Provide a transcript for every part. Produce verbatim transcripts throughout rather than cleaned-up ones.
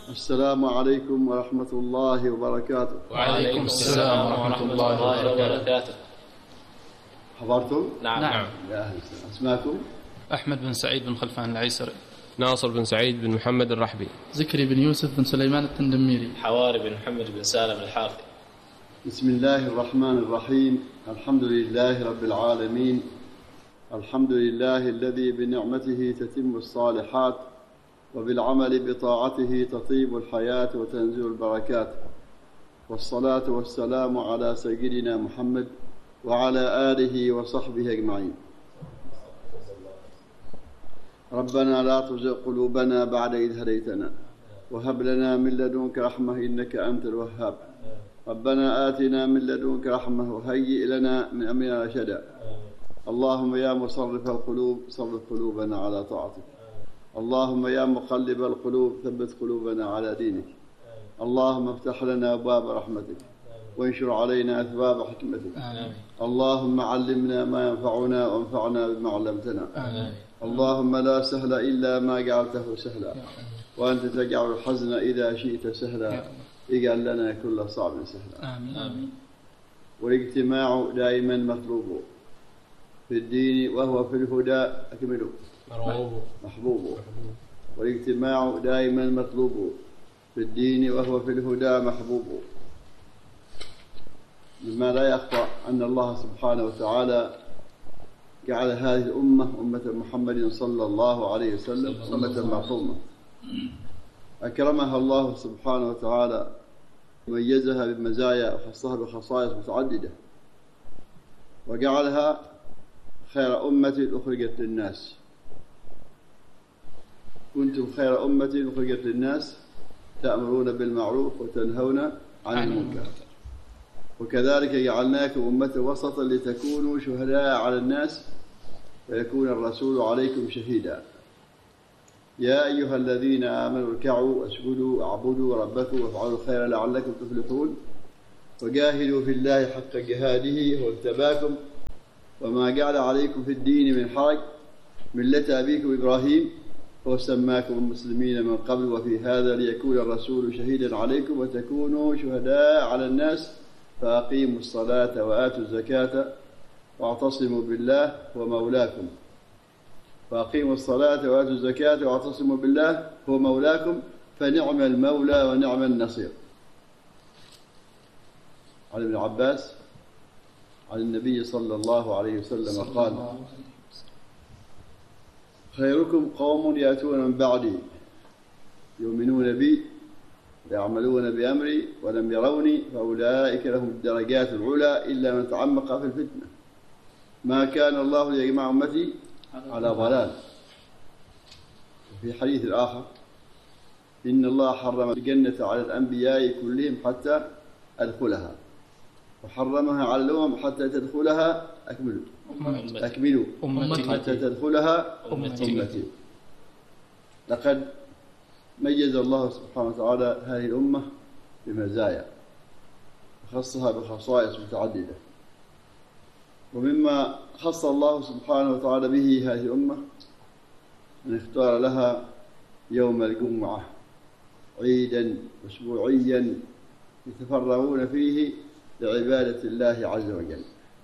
السلام عليكم ورحمة الله وبركاته. وعليكم السلام ورحمة الله وبركاته. حضرتم؟ نعم. نعم. يا أهلا وسهلا. اسماكم؟ أحمد بن سعيد بن خلفان العيسري. ناصر بن سعيد بن محمد الرحبي. زكري بن يوسف بن سليمان التندميري. حواري بن محمد بن سالم الحارثي. بسم الله الرحمن الرحيم. الحمد لله رب العالمين. الحمد لله الذي بنعمته تتم الصالحات وبالعمل بطاعته تطيب الحياة وتنزل البركات، والصلاة والسلام على سيدنا محمد وعلى آله وصحبه أجمعين. ربنا لا تزغ قلوبنا بعد إذ هديتنا وهب لنا من لدنك رحمة إنك أنت الوهاب. ربنا آتنا من لدنك رحمة وهيئ لنا من أمرنا رشدا. اللهم يا مصرف القلوب صرف قلوبنا على طاعتك. اللهم يا مقلب القلوب ثبت قلوبنا على دينك. اللهم افتح لنا أبواب رحمتك وانشر علينا أثواب حكمتك. آمين. اللهم علمنا ما ينفعنا وانفعنا بما علمتنا. آمين. اللهم لا سهل إلا ما جعلته سهلا، وأنت تجعل الحزن إذا شئت سهلا. اجعل لنا كل صعب سهلا. آمين. آمين. والاجتماع دائما مطلوب في الدين وهو في الهدى أكمله محبوب. والاجتماع دائما مطلوب في الدين وهو في الهدى محبوب. مما لا يخفى أن الله سبحانه وتعالى جعل هذه الأمة أمة محمد صلى الله عليه وسلم أمة معصومة، أكرمها الله سبحانه وتعالى، ميزها بمزايا وخصها بخصائص متعددة، وجعلها خير أمة أخرجت للناس. كنتم خير أمة أخرجت للناس تأمرون بالمعروف وتنهون عن المنكر، وكذلك جعلناكم أمة وسطا لتكونوا شهداء على الناس ويكون الرسول عليكم شهيدا. يا أيها الذين آمنوا اركعوا واسجدوا واعبدوا ربكم وافعلوا الخير لعلكم تفلحون وجاهدوا في الله حق جهاده هو اجتباكم وما جعل عليكم في الدين من حرج ملة أبيكم إبراهيم هو سماكم المسلمين من قبل وفي هذا ليكون الرسول شهيدا عليكم وتكونوا شهداء على الناس فأقيموا الصلاة وآتوا الزكاة واعتصموا بالله هو مولاكم. فأقيموا الصلاة وآتوا الزكاة واعتصموا بالله هو مولاكم فنعم المولى ونعم النصير. عن ابن عباس عن النبي صلى الله عليه وسلم قال: خيركم قوم يأتون من بعدي يؤمنون بي ويعملون بأمري ولم يروني فأولئك لهم الدرجات العلى إلا من تعمق في الفتنة. ما كان الله ليجمع أمتي على ضلال. وفي حديث الآخر: إن الله حرم الجنة على الأنبياء كلهم حتى أدخلها وحرمها على الأمم حتى تدخلها أكملوا أكملوا أمتي حتى تدخلها أمتي. أمتي. لقد ميز الله سبحانه وتعالى هذه الأمة بمزايا وخصها بخصائص متعددة، ومما خص الله سبحانه وتعالى به هذه الأمة أن اختار لها يوم الجمعة عيدا أسبوعيا يتفرغون فيه لعبادة الله عز وجل.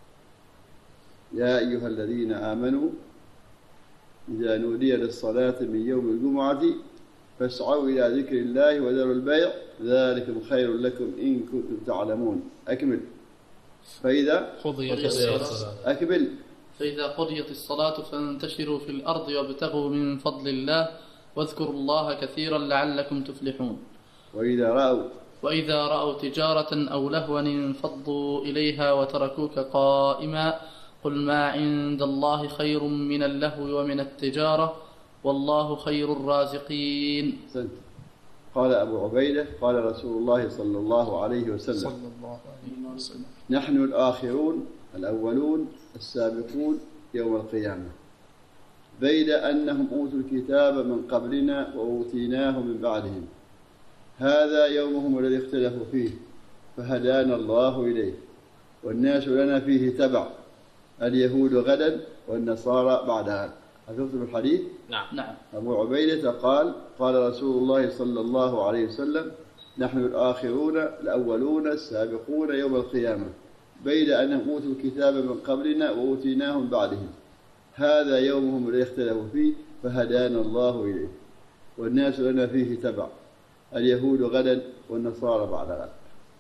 يا أيها الذين آمنوا إذا نودي للصلاة من يوم الجمعة فاسعوا إلى ذكر الله وذروا البيع ذلكم خير لكم إن كنتم تعلمون. أكمل. فإذا قضيت الصلاة أكمل. فإذا قضيت الصلاة فانتشروا في الأرض وابتغوا من فضل الله واذكروا الله كثيرا لعلكم تفلحون. وإذا رأوا وإذا رأوا تجارة أو لهوا انفضوا إليها وتركوك قائما قل ما عند الله خير من اللهو ومن التجارة والله خير الرازقين. قال أبو عبيدة قال رسول الله صلى الله عليه وسلم, صلى الله عليه وسلم نحن الآخرون الأولون السابقون يوم القيامة بيد أنهم أوتوا الكتاب من قبلنا وأوتيناه من بعدهم هذا يومهم الذي اختلفوا فيه فهدانا الله إليه والناس لنا فيه تبع اليهود غدا والنصارى بعدها. حفظتم الحديث؟ نعم. نعم. أبو عبيدة قال قال رسول الله صلى الله عليه وسلم: نحن الآخرون الأولون السابقون يوم القيامة، بين أنهم أوتوا الكتاب من قبلنا وأوتيناه من بعدهم، هذا يومهم الذي اختلفوا فيه فهدانا الله إليه، والناس لنا فيه تبع، اليهود غدا والنصارى بعد غد.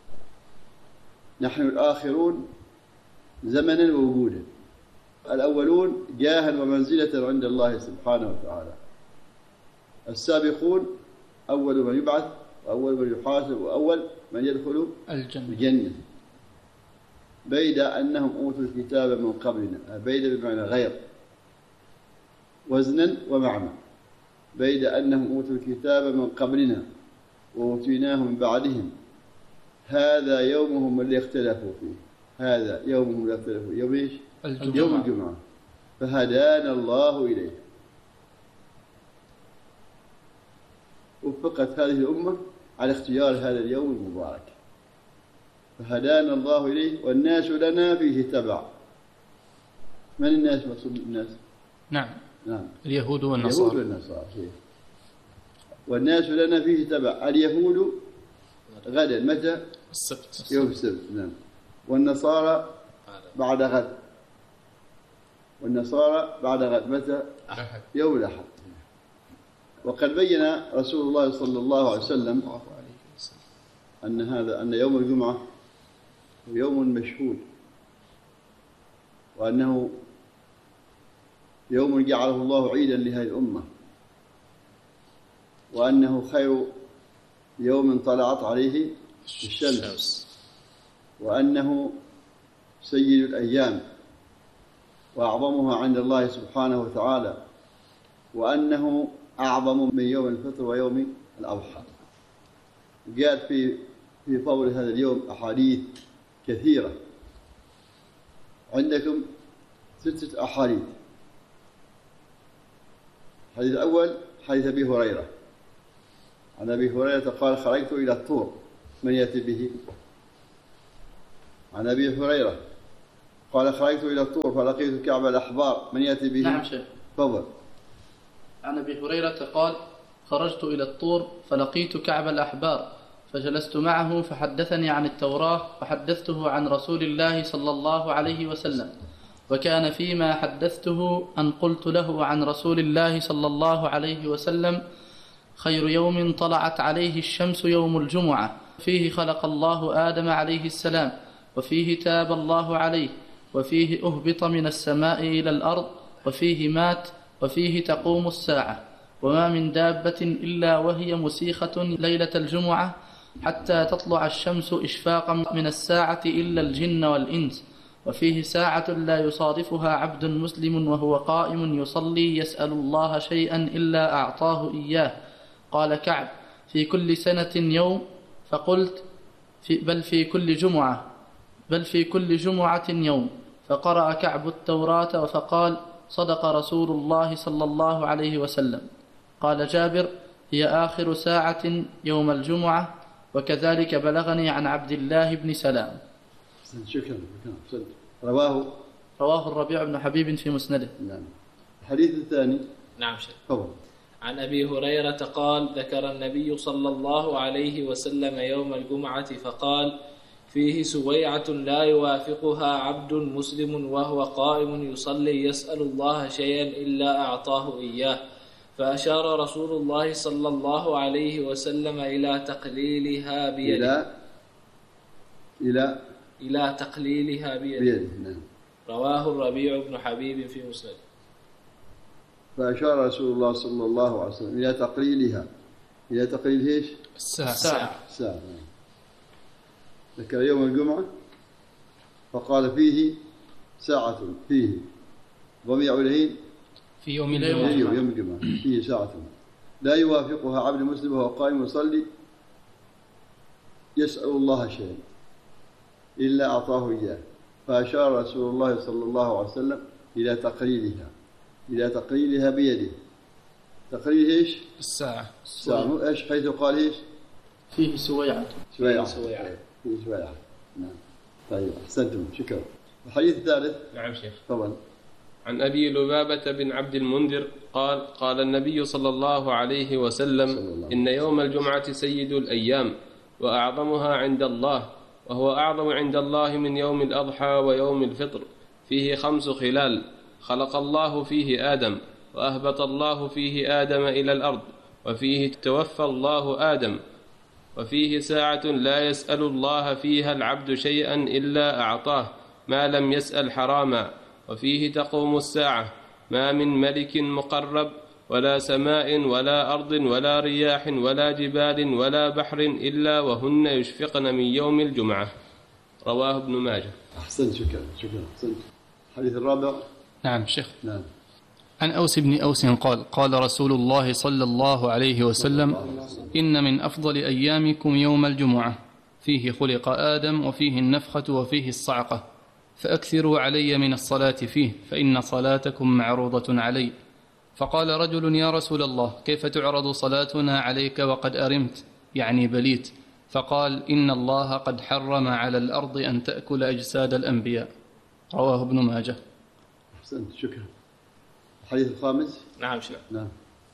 نحن الآخرون زمنا ووجودا، الأولون جاها ومنزلة عند الله سبحانه وتعالى، السابقون أول من يبعث وأول من يحاسب وأول من يدخل الجنة, الجنة. بيد أنهم أوتوا الكتاب من قبلنا، بيد بمعنى غير، وزنا ومعنى، بيد أنهم أوتوا الكتاب من قبلنا وأوتيناه من بعدهم، هذا يومهم اللي اختلفوا فيه، هذا يومهم اللي اختلفوا فيه، يوم إيش؟ الجمعة. يوم الجمعة، فهدانا الله إليه. وفقت هذه الأمة على اختيار هذا اليوم المبارك، فهدانا الله إليه، والناس لنا فيه تبع. من الناس؟ مقصود الناس؟ نعم. نعم. اليهود والنصارى. اليهود والنصارى. والناس لنا فيه تبع، اليهود غدا متى؟ السبت. يوم السبت. نعم. والنصارى بعد غد. والنصارى بعد غد متى؟ أحد. يوم الأحد. وقد بين رسول الله صلى الله عليه وسلم أن هذا أن يوم الجمعة يوم مشهود، وأنه يوم جعله الله عيدا لهذه الأمة، وأنه خير يوم طلعت عليه الشمس، وأنه سيد الأيام وأعظمها عند الله سبحانه وتعالى، وأنه أعظم من يوم الفطر ويوم الأضحى. جاءت في في فضل هذا اليوم أحاديث كثيرة. عندكم ستة أحاديث. الحديث الأول حديث أبي هريرة، عن أبي هريرة قال: خرجت إلى الطور، من يأتي به؟ عن أبي هريرة قال: خرجت إلى الطور فلقيت كعب الأحبار، من يأتي به؟ نعم شيخ. تفضل. عن أبي هريرة قال: خرجت إلى الطور فلقيت كعب الأحبار فجلست معه فحدثني عن التوراة وحدثته عن رسول الله صلى الله عليه وسلم، وكان فيما حدثته أن قلت له عن رسول الله صلى الله عليه وسلم: خير يوم طلعت عليه الشمس يوم الجمعة، فيه خلق الله آدم عليه السلام، وفيه تاب الله عليه، وفيه أهبط من السماء إلى الأرض، وفيه مات، وفيه تقوم الساعة، وما من دابة إلا وهي مسيخة ليلة الجمعة حتى تطلع الشمس إشفاقا من الساعة إلا الجن والإنس، وفيه ساعة لا يصادفها عبد مسلم وهو قائم يصلي يسأل الله شيئا إلا أعطاه إياه. قال كعب: في كل سنة يوم. فقلت: في بل في كل جمعة بل في كل جمعة يوم. فقرأ كعب التوراة فقال: صدق رسول الله صلى الله عليه وسلم. قال جابر: هي آخر ساعة يوم الجمعة، وكذلك بلغني عن عبد الله بن سلام. شكرا. رواه رواه الربيع بن حبيب في مسنده. نعم. الحديث الثاني. نعم شيخ. تفضل. عن أبي هريرة قال: ذكر النبي صلى الله عليه وسلم يوم الجمعة فقال: فيه سويعة لا يوافقها عبد مسلم وهو قائم يصلي يسأل الله شيئا إلا أعطاه إياه. فأشار رسول الله صلى الله عليه وسلم إلى تقليلها بيده. إلى إلى إلى تقليلها بيده. بيده. نعم. رواه الربيع بن حبيب في مسنده. فأشار رسول الله صلى الله عليه وسلم إلى تقليلها. إلى تقليل إيش؟ الساعة. الساعة. الساعة. نعم. ذكر يوم الجمعة فقال: فيه ساعة، فيه ضمير إليه في يوم الجمعة. يوم يوم الجمعة، فيه ساعة لا يوافقها عبد مسلم وهو قائم يصلي يسأل الله شيئا إلا أعطاه إياه. فأشار رسول الله صلى الله عليه وسلم إلى تقليلها إلى تقليلها بيده. تقليل إيش؟ الساعة. الساعة. إيش حيث قال إيش؟ فيه سويعة. سويعة. سويعة. فيه سويعة. نعم. طيب أحسنتم، شكرا. الحديث الثالث. نعم شيخ. طبعا. عن أبي لبابة بن عبد المنذر قال قال النبي صلى الله عليه وسلم إن يوم الجمعة سيد الأيام وأعظمها عند الله، وهو أعظم عند الله من يوم الأضحى ويوم الفطر، فيه خمس خلال: خلق الله فيه آدم، وأهبط الله فيه آدم إلى الأرض، وفيه توفى الله آدم، وفيه ساعة لا يسأل الله فيها العبد شيئا إلا أعطاه ما لم يسأل حراما، وفيه تقوم الساعة، ما من ملك مقرب ولا سماء ولا أرض ولا رياح ولا جبال ولا بحر إلا وهن يشفقن من يوم الجمعة. رواه ابن ماجه. أحسنت، شكرا شكرا أحسنت. الحديث الرابع. نعم شيخ. نعم. عن أوس بن أوس قال قال رسول الله صلى الله عليه وسلم إن من أفضل أيامكم يوم الجمعة، فيه خلق آدم وفيه النفخة وفيه الصعقة، فأكثروا علي من الصلاة فيه فإن صلاتكم معروضة علي. فقال رجل يا رسول الله كيف تعرض صلاتنا عليك وقد أرمت، يعني بليت؟ فقال إن الله قد حرم على الأرض أن تأكل أجساد الأنبياء. رواه ابن ماجه. أحسنت، شكرا. الحديث الخامس. نعم شيخ. نعم.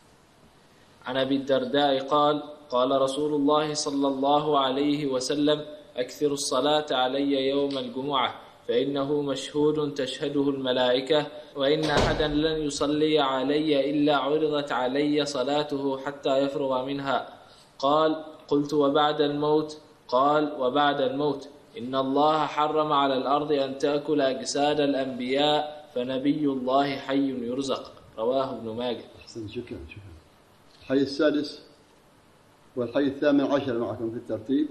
عن أبي الدرداء قال قال رسول الله صلى الله عليه وسلم أكثر الصلاة علي يوم الجمعة فإنه مشهود تشهده الملائكة، وإن أحدا لن يصلي علي إلا عرضت علي صلاته حتى يفرغ منها. قال قلت وبعد الموت؟ قال وبعد الموت إن الله حرم على الأرض أن تأكل أجساد الأنبياء فنبي الله حي يرزق. رواه ابن ماجه. أحسن، شكرا شكرا. الحديث السادس والحديث الثامن عشر معكم في الترتيب.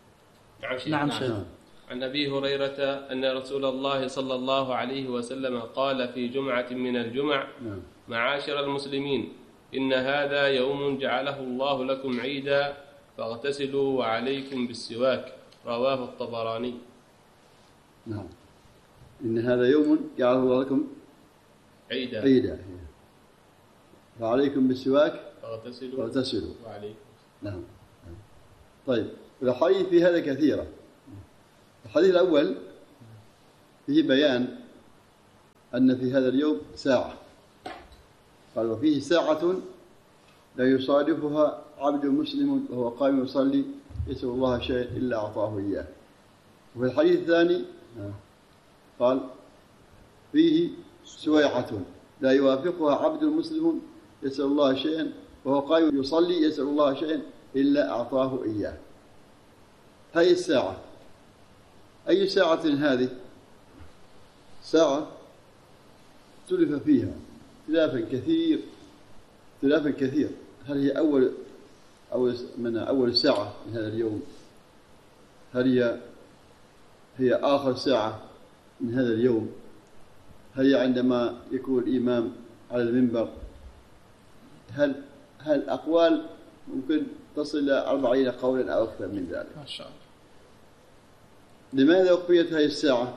نعم شيخ. عن أبي هريرة أن رسول الله صلى الله عليه وسلم قال في جمعة من الجمع: نعم. معاشر المسلمين، إن هذا يوم جعله الله لكم عيدا فاغتسلوا وعليكم بالسواك. رواه الطبراني. نعم. إن هذا يوم جعله الله لكم عيدا عيدا فعليكم بالسواك فاغتسلوا فاغتسلوا وعليكم. نعم. طيب، الأحاديث في هذا كثيرة. الحديث الأول فيه بيان أن في هذا اليوم ساعة، قال وفيه ساعة لا يصادفها عبد مسلم وهو قائم يصلي يسأل الله شيئا إلا أعطاه إياه. وفي الحديث الثاني قال فيه سويعة لا يوافقها عبد مسلم يسأل الله شيئا وهو قائم يصلي يسأل الله شيئا إلا أعطاه إياه. هذه الساعة أي ساعة هذه؟ ساعة اختلف فيها اختلافا كثير اختلافا كثير هل هي أول أول من أول ساعة من هذا اليوم؟ هل هي هي آخر ساعة من هذا اليوم؟ هل هي عندما يكون الإمام على المنبر؟ هل هل أقوال ممكن تصل إلى أربعين قولا أو أكثر من ذلك. ما شاء الله. لماذا وقفت هذه الساعة؟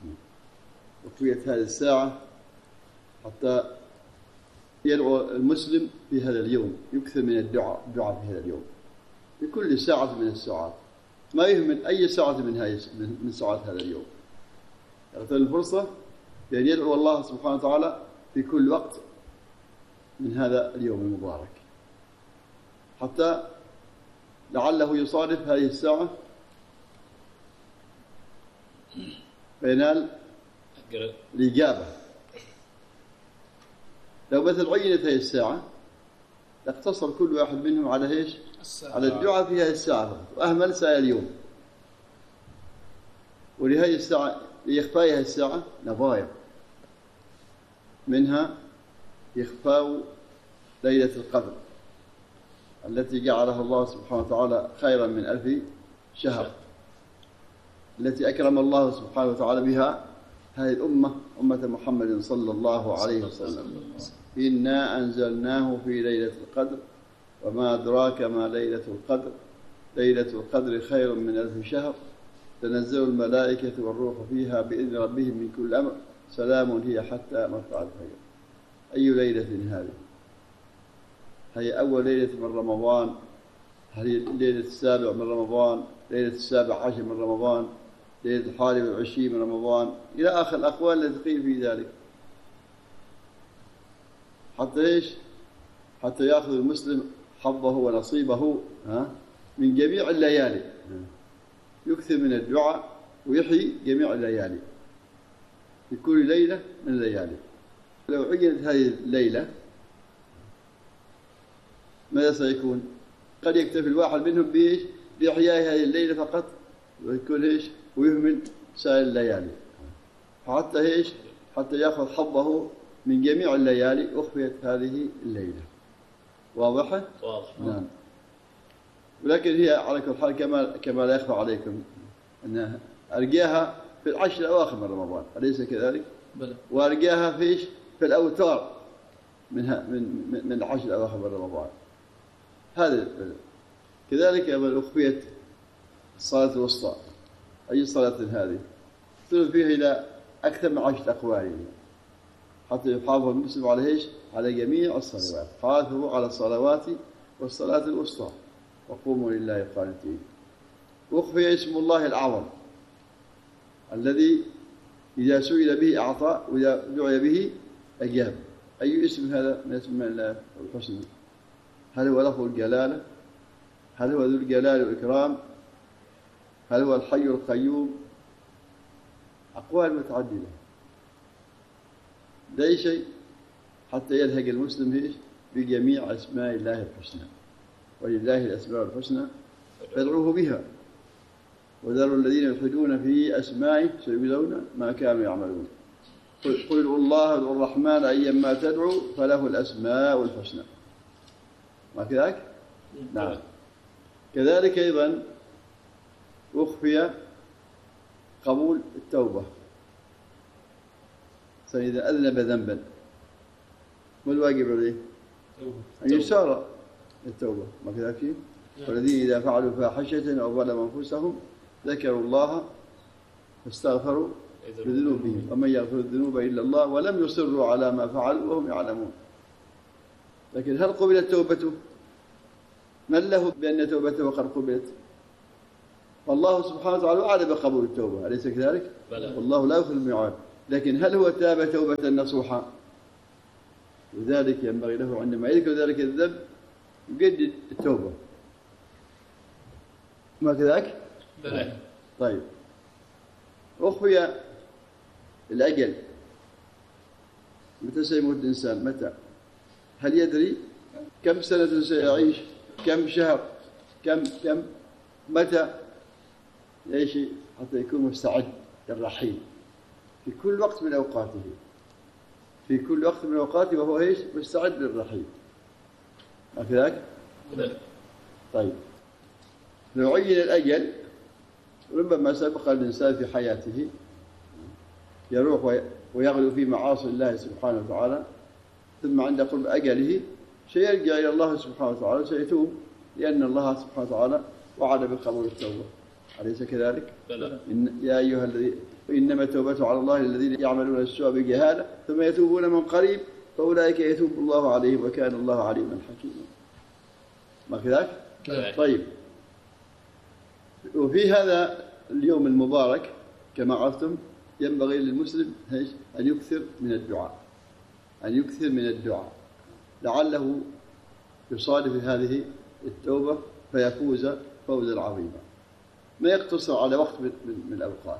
وقفت هذه الساعة حتى يدعو المسلم في هذا اليوم، يكثر من الدعاء الدعاء في هذا اليوم في كل ساعة من الساعات، ما يهم أي ساعة من هاي من ساعات هذا اليوم، يغتنم الفرصة بأن يدعو الله سبحانه وتعالى في كل وقت من هذا اليوم المبارك، حتى لعله يصادف هذه الساعة فينال الإجابة. لو مثل عينت هذه الساعة لاقتصر كل واحد منهم على ايش؟ على الدعاء في هذه الساعة، وأهمل ساعة اليوم. ولهذه الساعة لإخفاء هذه الساعة نظائر، منها إخفاء ليلة القدر التي جعلها الله سبحانه وتعالى خيرا من ألف شهر، التي أكرم الله سبحانه وتعالى بها هذه الأمة، أمة محمد صلى الله عليه وسلم. إنا أنزلناه في ليلة القدر وما أدراك ما ليلة القدر، ليلة القدر خير من ألف شهر، تنزل الملائكة والروح فيها بإذن ربهم من كل أمر، سلام هي حتى مطلع الفجر. أي ليلة هذه؟ هي أول ليلة من رمضان؟ هل هي ليلة السابع من رمضان؟ ليلة السابع عشر من رمضان؟ ليلة الحادي والعشرين من رمضان؟ إلى آخر الأقوال التي قيل في ذلك. حتى إيش؟ حتى يأخذ المسلم حظه ونصيبه ها من جميع الليالي، يكثر من الدعاء ويحيي جميع الليالي في كل ليلة من الليالي. لو عينت هذه الليلة ماذا سيكون؟ قد يكتفي الواحد منهم بإيش؟ بإحياء هذه الليلة فقط ويكون إيش؟ ويهمل سائر الليالي، حتى إيش؟ حتى يأخذ حظه من جميع الليالي أخفيت هذه الليلة. واضحة؟ واضح. نعم. ولكن هي على كل حال كما كما لا يخفى عليكم أنها أرجاها في العشر الأواخر من رمضان، أليس كذلك؟ بلى. وأرجاها في إيش؟ في الأوتار منها من من من العشر الأواخر من رمضان. هذا كذلك أيضا أخفيت الصلاة الوسطى. أي صلاة هذه؟ تدخل فيها إلى أكثر من عشرة أقوال حتى يحافظ المسلم على إيش؟ على جميع الصلوات. حافظوا على الصلوات والصلاة الوسطى وقوموا لله قانتين. وأخفي اسم الله الأعظم الذي إذا سئل به أعطى وإذا دعي به أجاب. أي اسم هذا من اسم الله الحسنى؟ هل هو لفظ الجلالة؟ هل هو ذو الجلال والإكرام؟ هل هو الحي القيوم؟ أقوال متعددة. لا أي شيء حتى يلهج المسلم إيش؟ بجميع أسماء الله الحسنى. ولله الأسماء الحسنى فادعوه بها وذروا الذين يلحدون في أسمائه سيجزون ما كانوا يعملون. قل ادعوا الله ادعوا الرحمن أيما تدعوا فله الأسماء الحسنى. ما كذلك؟ نعم. كذلك أيضا أخفي قبول التوبة. فإذا أذنب ذنبا ما الواجب عليه؟ أن يسارع التوبة. ما كذلك؟ والذين إذا فعلوا فاحشة أو ظلموا أنفسهم ذكروا الله فاستغفروا لذنوبهم ومن يغفر الذنوب إلا الله ولم يصروا على ما فعلوا وهم يعلمون. لكن هل قبلت توبته؟ من له بأن توبته قد قبلت؟ والله سبحانه وتعالى وعد بقبول التوبة، أليس كذلك؟ والله لا يخلف الميعاد. لكن هل هو تاب توبة نصوحا؟ لذلك ينبغي له عندما يذكر ذلك الذنب يجدد التوبة. ما كذلك؟ بلى. طيب. أخفي الأجل. متى سيموت الإنسان؟ متى؟ هل يدري كم سنة سيعيش؟ كم شهر؟ كم كم متى؟ أي شيء حتى يكون مستعد للرحيل في كل وقت من أوقاته. في كل وقت من أوقاته وهو إيش؟ مستعد للرحيل. ما كذلك؟ طيب. لو عين الأجل ربما سبق الإنسان في حياته يروح ويغلو في معاصي الله سبحانه وتعالى، ثم عند قرب أجله سيرجع إلى الله سبحانه وتعالى سيتوب، لأن الله سبحانه وتعالى وعد بقبول التوبة. أليس كذلك؟ إن يا أيها الذين إنما التوبة على الله الذين يعملون السوء بجهالة ثم يتوبون من قريب فأولئك يتوب الله عليهم وكان الله عليما حكيما. ما كذلك؟ طيب. وفي هذا اليوم المبارك كما عرفتم ينبغي للمسلم أن يكثر من الدعاء، أن يكثر من الدعاء لعله يصادف هذه التوبة فيفوز فوزا عظيما. ما يقتصر على وقت من الأوقات.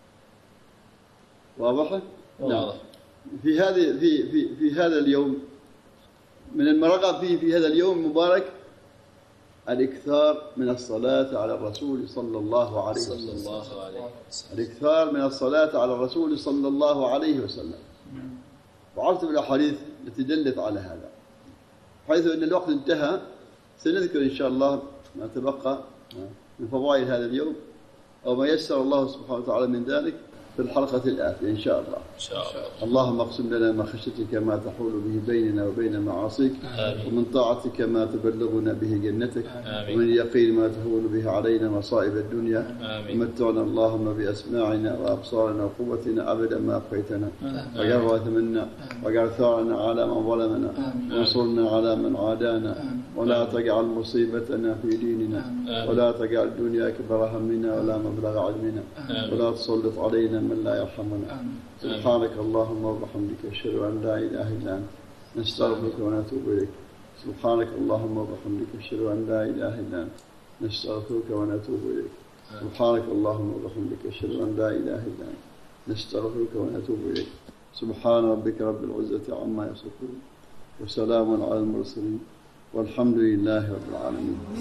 واضح؟ نعم. في هذه في في في هذا اليوم من المرغب فيه في هذا اليوم المبارك الإكثار من الصلاة على الرسول صلى الله عليه وسلم. الإكثار من الصلاة على الرسول صلى الله عليه وسلم. وعرفت بالأحاديث التي دلت على هذا، حيث أن الوقت انتهى سنذكر إن شاء الله ما تبقى من فضائل هذا اليوم أو ما يسر الله سبحانه وتعالى من ذلك في الحلقة الآتية إن شاء الله. إن شاء الله. اللهم اقسم لنا من خشيتك ما تحول به بيننا وبين معاصيك، ومن طاعتك ما تبلغنا به جنتك، ومن اليقين ما تهون به علينا مصائب الدنيا، ومتعنا اللهم بأسماعنا وأبصارنا وقوتنا أبدا ما أبقيتنا، واجعل الوارث منا واجعل ثارنا على من ظلمنا وانصرنا على من عادانا، ولا تجعل مصيبتنا في ديننا، ولا تجعل الدنيا أكبر همنا ولا مبلغ علمنا، ولا تسلط علينا من لا يرحمنا. سبحانك اللهم وبحمدك أشهد أن لا إله إلا أنت نستغفرك ونتوب إليك. سبحانك اللهم وبحمدك أشهد أن لا إله إلا أنت نستغفرك ونتوب إليك. سبحانك اللهم وبحمدك أشهد أن لا إله إلا أنت نستغفرك ونتوب إليك. سبحان ربك رب العزة عما يصفون وسلام على المرسلين والحمد لله رب العالمين.